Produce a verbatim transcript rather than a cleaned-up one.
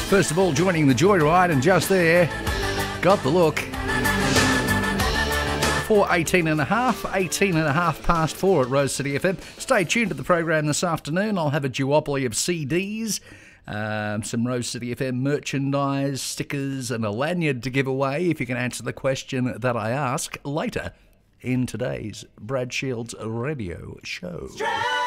First of all, joining the joyride, and just there, got the look. four eighteen and a half, eighteen and a half past four at Rose City F M. Stay tuned to the program this afternoon. I'll have a duopoly of C Ds, um, some Rose City F M merchandise, stickers, and a lanyard to give away if you can answer the question that I ask later in today's Brad Shields radio show.